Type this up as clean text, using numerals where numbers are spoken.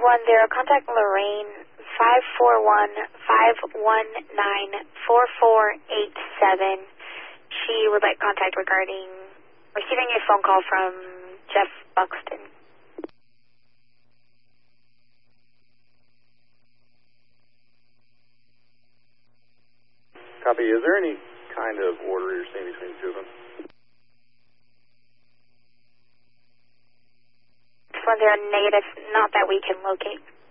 contact Lorraine, 541-519-4487. She would like contact regarding receiving a phone call from Jeff Buxton. Copy. Is there any kind of order you're seeing between the two of them? 10 negative, not that we can locate.